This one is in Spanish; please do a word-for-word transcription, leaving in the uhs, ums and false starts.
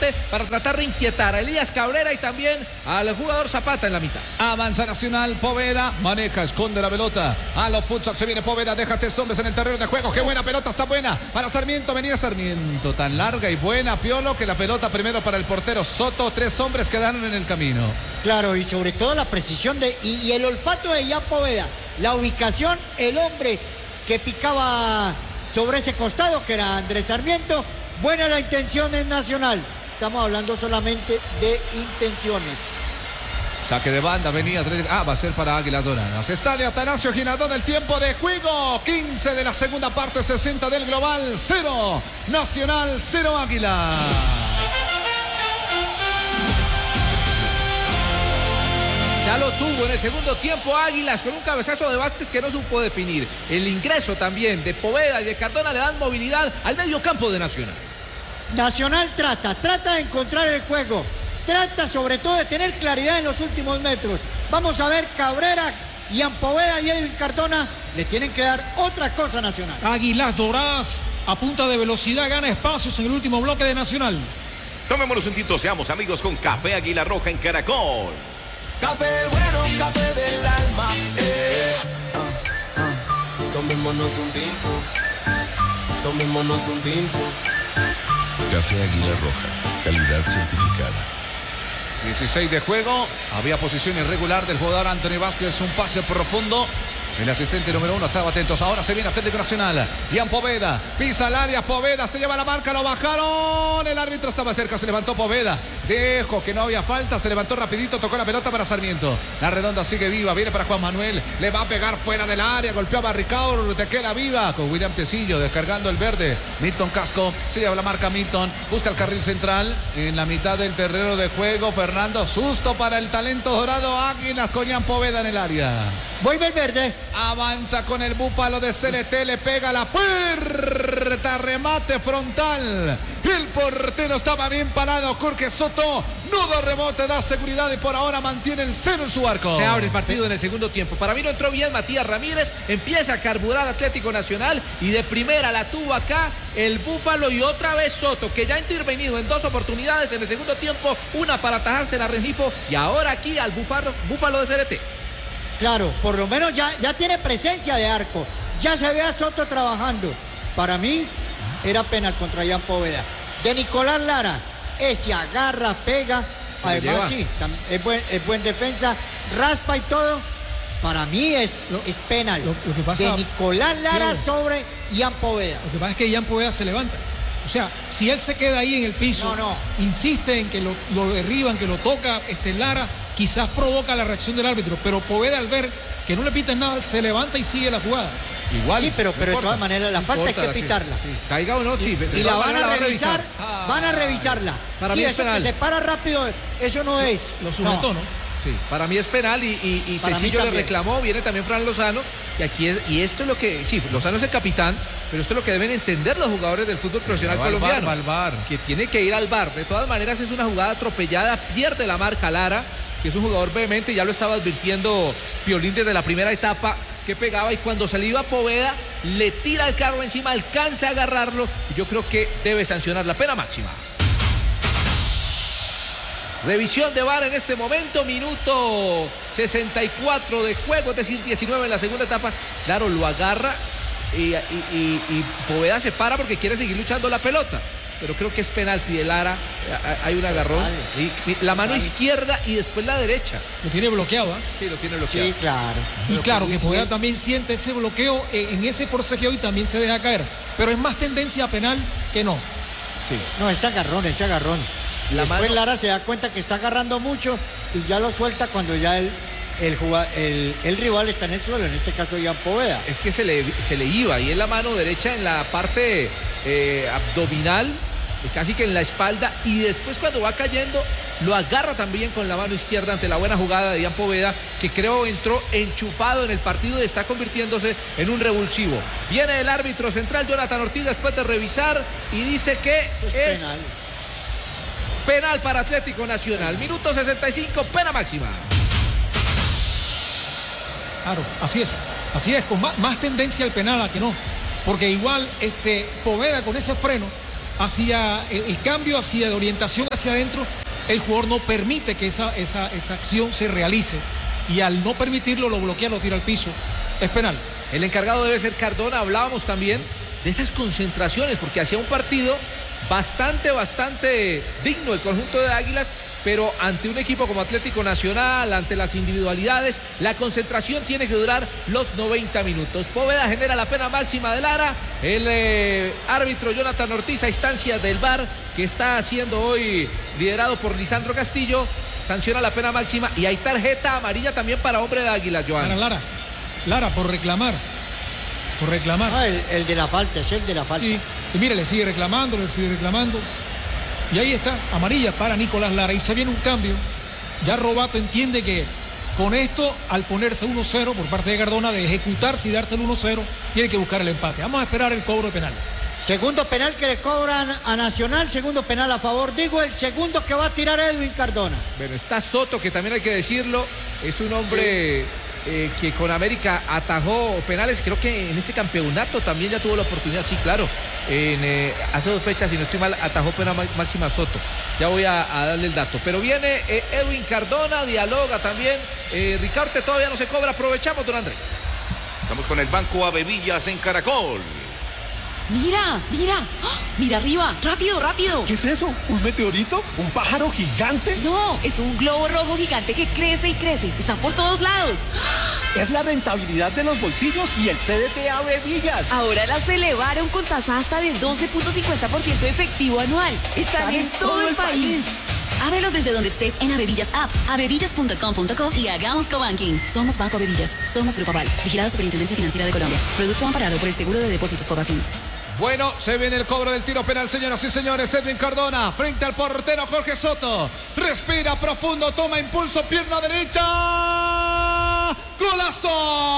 posible para tratar de inquietar a Elías Cabrera y también al jugador Zapata en la mitad. Avanza Nacional, Poveda, maneja, esconde la pelota. A los futsal se viene Poveda, deja tres hombres en el terreno de juego. Qué buena pelota, está buena para Sarmiento, venía Sarmiento, tan larga y buena, Piolo, que la pelota primero para el portero Soto, tres hombres quedaron en el camino. Claro, y sobre todo la precisión de y, y el olfato de Jan Poveda, la ubicación, el hombre que picaba sobre ese costado, que era Andrés Sarmiento. Buena la intención en Nacional. Estamos hablando solamente de intenciones. Saque de banda, venía. Ah, va a ser para Águilas Doradas. Estadio Atanasio Girardot, el tiempo de juego. quince de la segunda parte, sesenta del global. cero Nacional, cero Águila. Ya lo tuvo en el segundo tiempo Águilas con un cabezazo de Vázquez que no supo definir. El ingreso también de Poveda y de Cardona le dan movilidad al medio campo de Nacional. Nacional trata, trata de encontrar el juego. Trata sobre todo de tener claridad en los últimos metros. Vamos a ver, Cabrera, Jan Poveda y Edwin Cardona le tienen que dar otra cosa a Nacional. Águilas Doradas a punta de velocidad gana espacios en el último bloque de Nacional. Tomémonos un tinto, seamos amigos con Café Águila Roja en Caracol. Café bueno, café del alma, eh. uh, uh. Tomémonos un tinto, tomémonos un tinto. Café Águila Roja, calidad certificada. dieciséis de juego, había posición irregular del jugador Anthony Vázquez, un pase profundo. El asistente número uno estaba atentos. Ahora se viene Atlético Nacional. Jan Poveda pisa el área. Poveda se lleva la marca. Lo bajaron. El árbitro estaba cerca. Se levantó Poveda. Dijo que no había falta. Se levantó rapidito. Tocó la pelota para Sarmiento. La redonda sigue viva. Viene para Juan Manuel. Le va a pegar fuera del área. Golpeó a Barricaur. Te queda viva con William Tecillo descargando el verde. Milton Casco. Se lleva la marca Milton. Busca el carril central. En la mitad del terreno de juego. Fernando. Susto para el talento dorado. Águilas con Jan Poveda en el área. Vuelve el verde. Avanza con el búfalo de C L T. Le pega la puerta. Remate frontal. El portero estaba bien parado. Jorge Soto. Nudo rebote. Da seguridad y por ahora mantiene el cero en su arco. Se abre el partido en el segundo tiempo. Para mí no entró bien Matías Ramírez. Empieza a carburar Atlético Nacional. Y de primera la tuvo acá el búfalo. Y otra vez Soto, que ya ha intervenido en dos oportunidades en el segundo tiempo. Una para atajarse la Rengifo. Y ahora aquí al búfalo, búfalo de C L T. Claro, por lo menos ya, ya tiene presencia de arco. Ya se ve a Soto trabajando. Para mí, era penal contra Jan Poveda. De Nicolás Lara, ese agarra, pega. Además, sí, es buen, es buen defensa, raspa y todo. Para mí es, lo, es penal. Lo, lo que pasa, de Nicolás Lara Diego, sobre Jan Poveda. Lo que pasa es que Jan Poveda se levanta. O sea, si él se queda ahí en el piso, no, no. insiste en que lo, lo derriban, que lo toca este Lara, quizás provoca la reacción del árbitro, pero Poveda al ver que no le pitan nada, se levanta y sigue la jugada. Igual. Sí, pero, pero de todas maneras la falta hay que pitarla. Sí, sí. Caiga o no, sí. Y, y la van a revisar, ah, van a revisarla. Para sí, mí es eso penal. Que se para rápido, eso no es. Lo sujetó, ¿no? ¿no? Sí, para mí es penal y, y, y Tecillo le reclamó, viene también Fran Lozano y aquí es, y esto es lo que, sí, Lozano es el capitán, pero esto es lo que deben entender los jugadores del fútbol sí, profesional va colombiano, va al bar, va al bar. Que tiene que ir al V A R. De todas maneras es una jugada atropellada, pierde la marca Lara, que es un jugador vehemente, ya lo estaba advirtiendo Piolín desde la primera etapa, que pegaba y cuando se le iba a Poveda, le tira el carro encima, alcanza a agarrarlo y yo creo que debe sancionar la pena máxima. Revisión de V A R en este momento, minuto sesenta y cuatro de juego, es decir, diecinueve en la segunda etapa. Claro, lo agarra y, y, y, y Poveda se para porque quiere seguir luchando la pelota. Pero creo que es penalti de Lara, hay un agarrón. Y, y la mano izquierda y después la derecha. Lo tiene bloqueado, ¿eh? Sí, lo tiene bloqueado. Sí, claro. Y claro, que Poveda también siente ese bloqueo en ese forcejeo y también se deja caer. Pero es más tendencia a penal que no. Sí. No, ese agarrón, ese agarrón. La Después mano... Lara se da cuenta que está agarrando mucho y ya lo suelta cuando ya el, el, el, el rival está en el suelo, en este caso Jan Poveda. Es que se le, se le iba y es la mano derecha en la parte eh, abdominal, casi que en la espalda, y después cuando va cayendo lo agarra también con la mano izquierda ante la buena jugada de Jan Poveda, que creo entró enchufado en el partido y está convirtiéndose en un revulsivo. Viene el árbitro central Jonathan Ortiz después de revisar y dice que es, es penal. Penal para Atlético Nacional. Minuto sesenta y cinco, pena máxima. Claro, así es. Así es, con más, más tendencia al penal a que no. Porque igual este Poveda con ese freno hacia el, el cambio, hacia de orientación hacia adentro, el jugador no permite que esa, esa, esa acción se realice. Y al no permitirlo, lo bloquea, lo tira al piso. Es penal. El encargado debe ser Cardona. Hablábamos también de esas concentraciones, porque hacía un partido bastante, bastante digno el conjunto de Águilas, pero ante un equipo como Atlético Nacional, ante las individualidades, la concentración tiene que durar los noventa minutos. Poveda genera la pena máxima de Lara. El eh, árbitro Jonathan Ortiz, a instancias del V A R, que está siendo hoy liderado por Lisandro Castillo, sanciona la pena máxima y hay tarjeta amarilla también para hombre de Águilas, Joan. Para Lara, Lara por reclamar, por reclamar. Ah, el, el de la falta, es el de la falta. Sí, y mire, le sigue reclamando, le sigue reclamando. Y ahí está, amarilla para Nicolás Lara. Y se viene un cambio. Ya Robato entiende que con esto, al ponerse uno cero por parte de Cardona, de ejecutarse y darse el uno cero, tiene que buscar el empate. Vamos a esperar el cobro de penal. Segundo penal que le cobran a Nacional, segundo penal a favor. Digo, el segundo que va a tirar Edwin Cardona. Bueno, está Soto, que también hay que decirlo, es un hombre... Sí. Eh, que con América atajó penales, creo que en este campeonato también ya tuvo la oportunidad, sí, claro, en, eh, hace dos fechas, si no estoy mal, atajó pena máxima Soto, ya voy a, a darle el dato, pero viene eh, Edwin Cardona, dialoga también, eh, Ricaurte todavía no se cobra, aprovechamos, don Andrés. Estamos con el Banco Avevillas en Caracol. Mira, mira, ¡oh! Mira arriba, rápido, rápido. ¿Qué es eso? ¿Un meteorito? ¿Un pájaro gigante? No, es un globo rojo gigante que crece y crece. Están por todos lados. Es la rentabilidad de los bolsillos y el C D T Avevillas. Ahora las elevaron con tasa hasta del doce punto cincuenta por ciento efectivo anual. Están, Están en, en todo, todo el país. país. Ábrelos desde donde estés en Avevillas App, avevillas punto com punto co y hagamos cobanking. Somos Banco Avevillas, somos Grupo Aval, vigilado Superintendencia Financiera de Colombia. Producto amparado por el Seguro de Depósitos Fogafín. Bueno, se viene el cobro del tiro penal, señoras y señores. Edwin Cardona frente al portero Jorge Soto. Respira profundo, toma impulso, pierna derecha. ¡Golazo!